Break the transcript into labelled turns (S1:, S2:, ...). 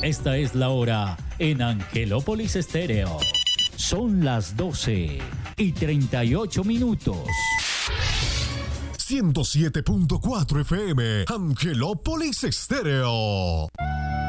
S1: Esta es la hora en Angelópolis Estéreo. Son las 12:38.
S2: 107.4 FM, Angelópolis Estéreo.